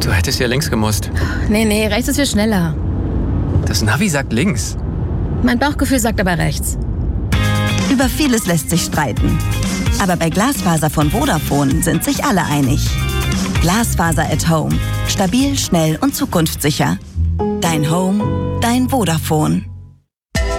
Du hättest ja links gemusst. Nee, rechts ist viel schneller. Das Navi sagt links. Mein Bauchgefühl sagt aber rechts. Über vieles lässt sich streiten. Aber bei Glasfaser von Vodafone sind sich alle einig. Glasfaser at Home. Stabil, schnell und zukunftssicher. Dein Home, dein Vodafone.